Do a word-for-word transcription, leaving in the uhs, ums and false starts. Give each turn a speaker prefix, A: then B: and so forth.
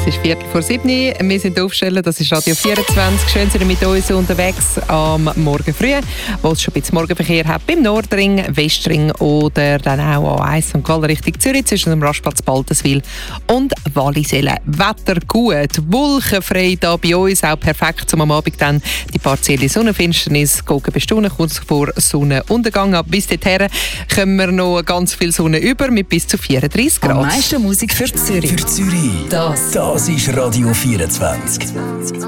A: Es ist Viertel vor sieben. Wir sind aufstellen, das ist Radio vierundzwanzig. Schön, sind ihr mit uns unterwegs am Morgen früh, wo es schon ein bisschen Morgenverkehr hat beim Nordring, Westring oder dann auch A eins Sankt Gallen Richtung Zürich zwischen dem Rastplatz Baltenswil und Wallisellen. Wetter gut, wolkenfrei da bei uns, auch perfekt zum am Abend dann die partielle Sonnenfinsternis bestaunen, kurz vor Sonnenuntergang. Aber bis dahin kommen wir noch ganz viel Sonne über mit bis zu vierunddreißig Grad.
B: Am meisten Musik für Zürich.
C: Für Zürich.
B: Das.
C: Das ist Radio vierundzwanzig.